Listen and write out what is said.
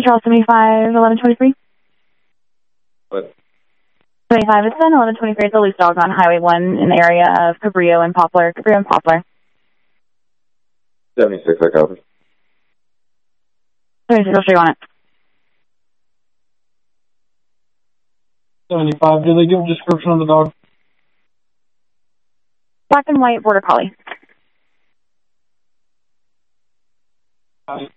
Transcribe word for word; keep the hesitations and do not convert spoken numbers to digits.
Charles seventy-five, eleven twenty-three. What? seventy-five, it's ten, eleven twenty-three. It's a loose dog on Highway one in the area of Cabrillo and Poplar. Cabrillo and Poplar. seventy-six, I copy. seventy-six, I'll show you on it. seventy-five, did they give a description of the dog? Black and white border collie. Got it.